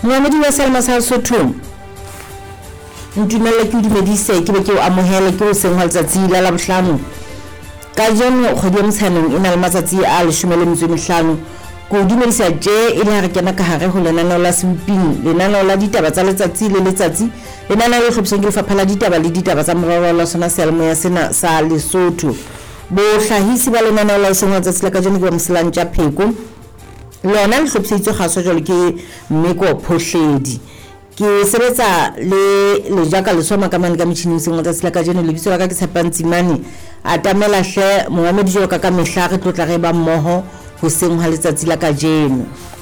Mohamedi wa Selma sa Sotho ntumella ke dumedise ke be ke o amohela ke o seng ha letsatsi la bohlano ka jeno kgwedi ya Motsheanong ena le matsatsi a 15 ko dumedisa je ile ha re kena ka hare ho lenaneo la Semping lenaneo la ditaba tsa letsatsi le letsatsi lenaneo le hlophisang ke lefapha la ditaba le ditaba tsa moralo la sona sealemoya sena sa Lesotho bo hlahisi ba lenaneo la sona tsa tsela ka jeno ke Mslantja Pheko lona le hlophisitswe khaso jwale ke Mmeko Phohledi ke sebetsa le jaka le soma ka mane ka metjhining sengwe tsa tsela ka jeno le bitso la ka ke Tshepantsimane atamela hle Mohamedi jo ka mehla re tlotla re ba mmoho ho seng ha letsatsi la ka jeno